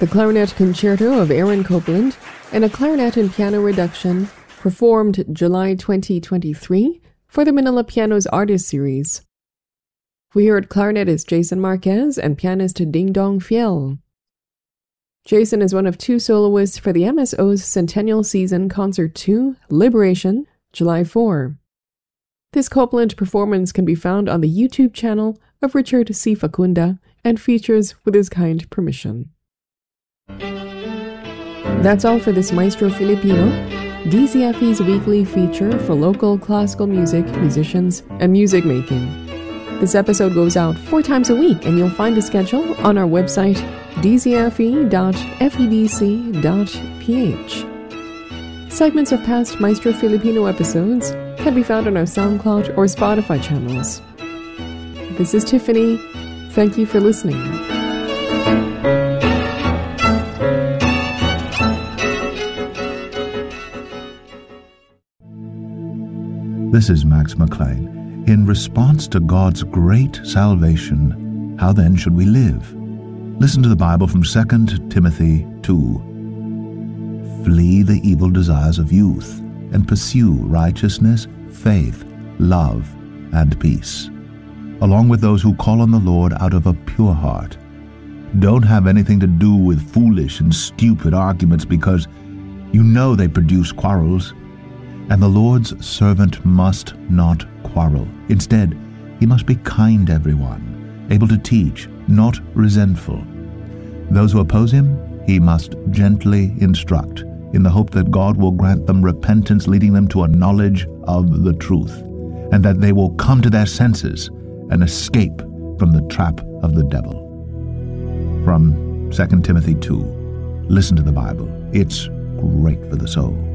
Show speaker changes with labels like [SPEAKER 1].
[SPEAKER 1] the Clarinet Concerto of Aaron Copland, and a clarinet and piano reduction performed July 2023 for the Manila Pianos Artist Series. We heard clarinetist Jason Marquez and pianist Ding Dong Fiel. Jason is one of two soloists for the MSO's Centennial Season Concert 2, Liberation, July 4. This Copland performance can be found on the YouTube channel of Richard C. Facunda and features with his kind permission. That's all for this Maestro Filipino, DZFE's weekly feature for local classical music, musicians, and music making. This episode goes out 4 times a week, and you'll find the schedule on our website, dzfe.febc.ph. Segments of past Maestro Filipino episodes can be found on our SoundCloud or Spotify channels. This is Tiffany. Thank you for listening.
[SPEAKER 2] This is Max McLean. In response to God's great salvation, how then should we live? Listen to the Bible from 2 Timothy 2. Flee the evil desires of youth and pursue righteousness, faith, love, and peace, along with those who call on the Lord out of a pure heart. Don't have anything to do with foolish and stupid arguments, because you know they produce quarrels. And the Lord's servant must not quarrel. Instead, he must be kind to everyone, able to teach, not resentful. Those who oppose him, he must gently instruct, in the hope that God will grant them repentance, leading them to a knowledge of the truth, and that they will come to their senses and escape from the trap of the devil. From 2 Timothy 2. Listen to the Bible. It's great for the soul.